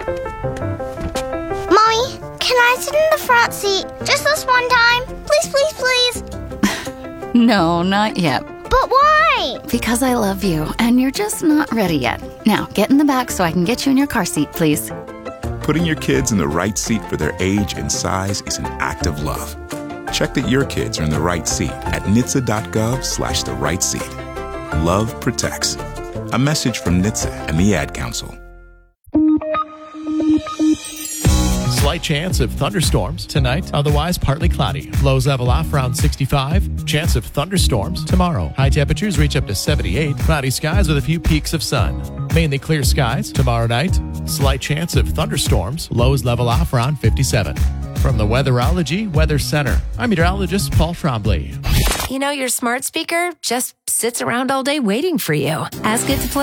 Mommy, can I sit in the front seat just this one time? Please, please, please. No, not yet. But why? Because I love you, and you're just not ready yet. Now, get in the back so I can get you in your car seat, please. Putting your kids in the right seat for their age and size is an act of love. Check that your kids are in the right seat at NHTSA.gov/the right seat. Love protects. A message from NHTSA and the Ad Council. Slight chance of thunderstorms tonight, otherwise partly cloudy. Lows level off around 65. Chance of thunderstorms tomorrow. High temperatures reach up to 78. Cloudy skies with a few peaks of sun. Mainly clear skies tomorrow night. Slight chance of thunderstorms. Lows level off around 57. From the Weatherology Weather Center, I'm meteorologist Paul Trombley. You know, your smart speaker just sits around all day waiting for you. Ask it to play